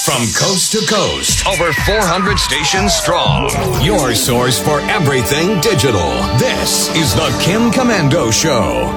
From coast to coast, over 400 stations strong. Your source for everything digital. This is the Kim Komando Show.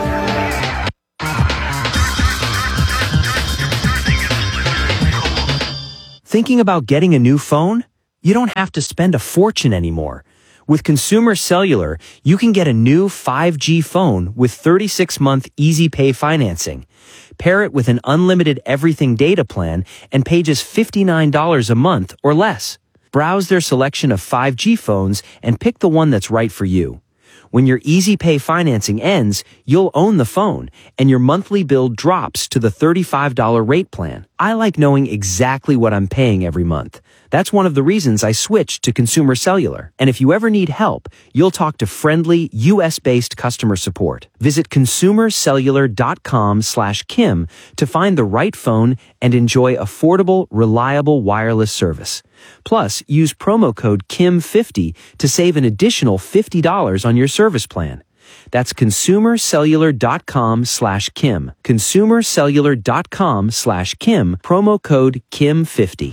Thinking about getting a new phone? You don't have to spend a fortune anymore. With Consumer Cellular, you can get a new 5G phone with 36-month easy pay financing. Pair it with an unlimited everything data plan and pay just $59 a month or less. Browse their selection of 5G phones and pick the one that's right for you. When your easy pay financing ends, you'll own the phone and your monthly bill drops to the $35 rate plan. I like knowing exactly what I'm paying every month. That's one of the reasons I switched to Consumer Cellular. And if you ever need help, you'll talk to friendly, U.S.-based customer support. Visit consumercellular.com/Kim to find the right phone and enjoy affordable, reliable wireless service. Plus, use promo code KIM50 to save an additional $50 on your service plan. That's consumercellular.com/Kim. Consumercellular.com/Kim, promo code KIM50.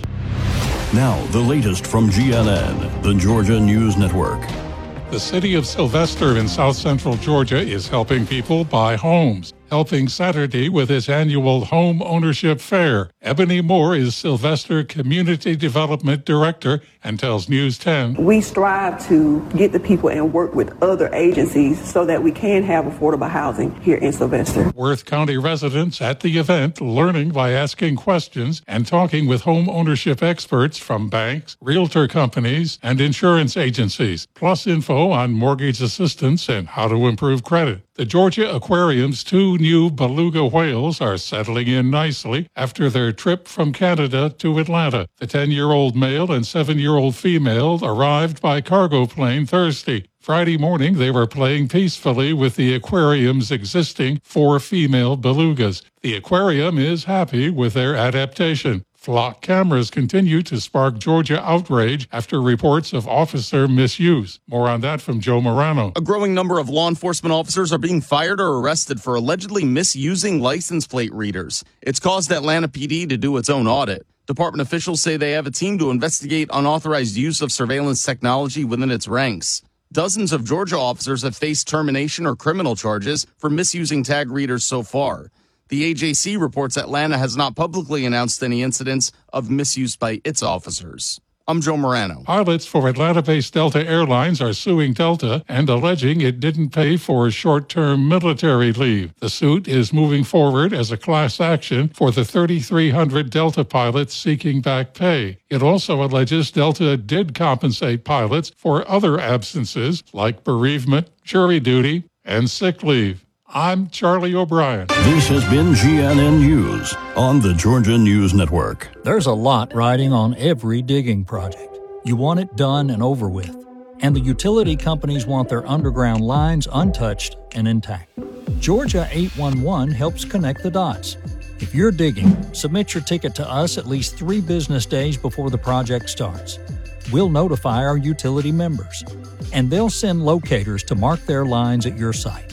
Now, the latest from GNN, the Georgia News Network. The city of Sylvester in south central Georgia is helping people buy homes. Helping Saturday with its annual home ownership fair. Ebony Moore is Sylvester Community Development Director and tells News 10. We strive to get the people and work with other agencies so that we can have affordable housing here in Sylvester. Worth County residents at the event learning by asking questions and talking with home ownership experts from banks, realtor companies, and insurance agencies. Plus info on mortgage assistance and how to improve credit. The Georgia Aquarium's 2 new beluga whales are settling in nicely after their trip from Canada to Atlanta. The 10-year-old male and 7-year-old female arrived by cargo plane Thursday. Friday morning, they were playing peacefully with the aquarium's existing 4 female belugas. The aquarium is happy with their adaptation. Flock cameras continue to spark Georgia outrage after reports of officer misuse. More on that from Joe Morano. A growing number of law enforcement officers are being fired or arrested for allegedly misusing license plate readers. It's caused Atlanta PD to do its own audit. Department officials say they have a team to investigate unauthorized use of surveillance technology within its ranks. Dozens of Georgia officers have faced termination or criminal charges for misusing tag readers so far. The AJC reports Atlanta has not publicly announced any incidents of misuse by its officers. I'm Joe Morano. Pilots for Atlanta-based Delta Airlines are suing Delta and alleging it didn't pay for short-term military leave. The suit is moving forward as a class action for the 3,300 Delta pilots seeking back pay. It also alleges Delta did compensate pilots for other absences like bereavement, jury duty, and sick leave. I'm Charlie O'Brien. This has been GNN News on the Georgia News Network. There's a lot riding on every digging project. You want it done and over with. And the utility companies want their underground lines untouched and intact. Georgia 811 helps connect the dots. If you're digging, submit your ticket to us at least 3 business days before the project starts. We'll notify our utility members, and they'll send locators to mark their lines at your site.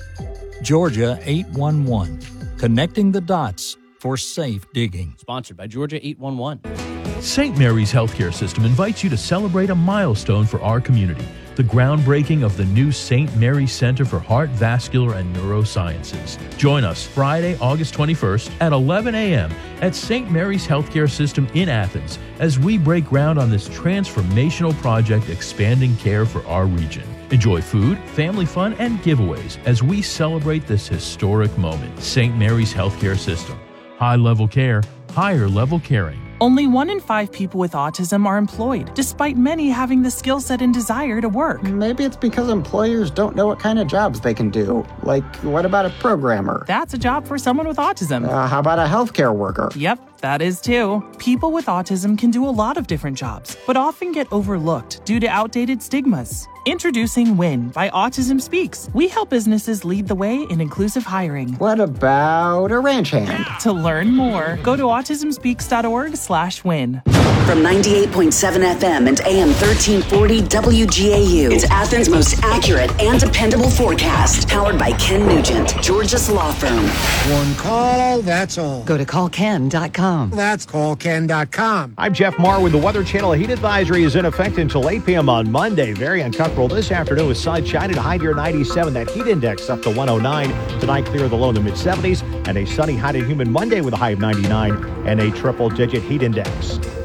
Georgia 811, connecting the dots for safe digging. Sponsored by Georgia 811. St. Mary's Healthcare System invites you to celebrate a milestone for our community, the groundbreaking of the new St. Mary's Center for Heart, Vascular, and Neurosciences. Join us Friday, August 21st at 11 a.m. at St. Mary's Healthcare System in Athens as we break ground on this transformational project expanding care for our region. Enjoy food, family fun, and giveaways as we celebrate this historic moment. St. Mary's Healthcare System. High-level care, higher-level caring. Only 1 in 5 people with autism are employed, despite many having the skill set and desire to work. Maybe it's because employers don't know what kind of jobs they can do. Like, what about a programmer? That's a job for someone with autism. How about a healthcare worker? Yep, that is too. People with autism can do a lot of different jobs, but often get overlooked due to outdated stigmas. Introducing WIN by Autism Speaks. We help businesses lead the way in inclusive hiring. What about a ranch hand? To learn more, go to autismspeaks.org/win. From 98.7 FM and AM 1340 WGAU, it's Athens' most accurate and dependable forecast. Powered by Ken Nugent, Georgia's law firm. One call, that's all. Go to callken.com. That's callken.com. I'm Jeff Marr with the Weather Channel. Heat advisory is in effect until 8 p.m. on Monday. Very uncomfortable this afternoon with sunshine and a high near 97. That heat index up to 109. Tonight, clear of the low in the mid-70s. And a sunny, hot and humid Monday with a high of 99 and a triple-digit heat index.